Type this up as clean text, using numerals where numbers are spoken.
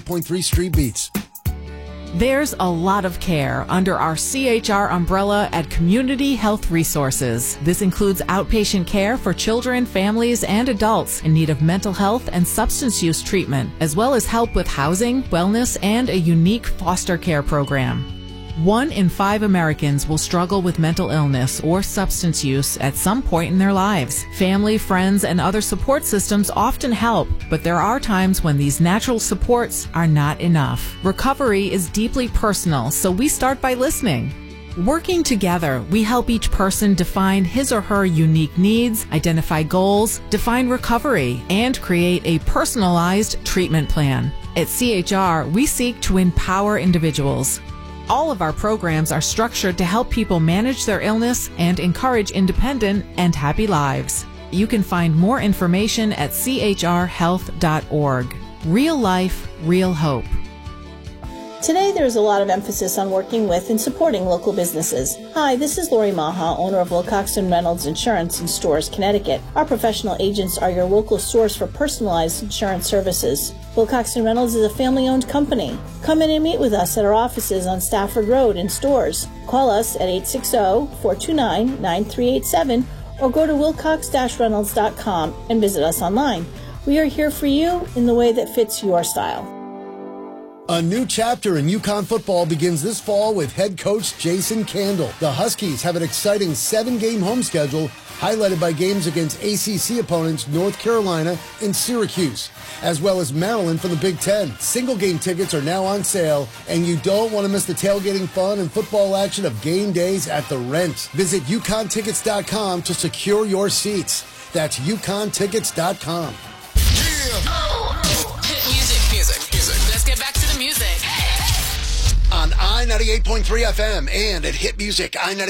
.3 Street Beats. There's a lot of care under our CHR umbrella at Community Health Resources. This includes outpatient care for children, families, and adults in need of mental health and substance use treatment, as well as help with housing, wellness, and a unique foster care program. 1 in 5 Americans will struggle with mental illness or substance use at some point in their lives. Family, friends, and other support systems often help, but there are times when these natural supports are not enough. Recovery is deeply personal, so we start by listening. Working together, we help each person define his or her unique needs, identify goals, define recovery, and create a personalized treatment plan. At CHR, we seek to empower individuals. All of our programs are structured to help people manage their illness and encourage independent and happy lives. You can find more information at chrhealth.org. Real life, real hope. Today, there is a lot of emphasis on working with and supporting local businesses. Hi, this is Lori Maha, owner of Wilcox & Reynolds Insurance in Storrs, Connecticut. Our professional agents are your local source for personalized insurance services. Wilcox & Reynolds is a family-owned company. Come in and meet with us at our offices on Stafford Road in Storrs. Call us at 860-429-9387 or go to wilcox-reynolds.com and visit us online. We are here for you in the way that fits your style. A new chapter in UConn football begins this fall with head coach Jason Candle. The Huskies have an exciting 7-game home schedule, highlighted by games against ACC opponents North Carolina and Syracuse, as well as Maryland from the Big Ten. Single-game tickets are now on sale, and you don't want to miss the tailgating fun and football action of game days at the Rent. Visit UConnTickets.com to secure your seats. That's UConnTickets.com. Music. Let's get back to the music. On I-98.3 FM and at Hit Music, I-98.